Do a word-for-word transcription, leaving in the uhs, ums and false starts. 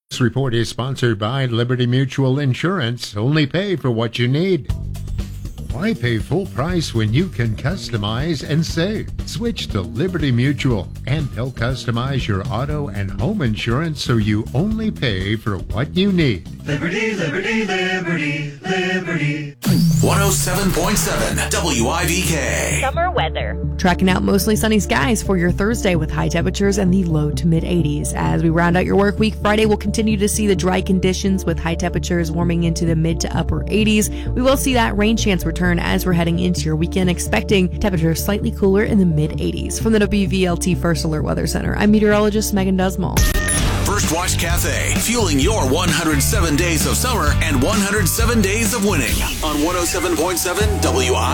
This report is sponsored by Liberty Mutual Insurance. Only pay for what you need. Why pay full price when you can customize and save? Switch to Liberty Mutual, and they'll customize your auto and home insurance so you only pay for what you need. Liberty, Liberty, Liberty, Liberty. one oh seven point seven W I V K. Summer weather. Tracking out mostly sunny skies for your Thursday with high temperatures in the low to mid eighties. As we round out your work week, Friday will continue to see the dry conditions with high temperatures warming into the mid to upper eighties. We will see that rain chance return as we're heading into your weekend, expecting temperatures slightly cooler in the mid eighties. From the W V L T First Alert Weather Center, I'm meteorologist Megan Dusmal. First Watch Cafe, fueling your one hundred seven days of summer and one hundred seven days of winning on one oh seven point seven W I V K.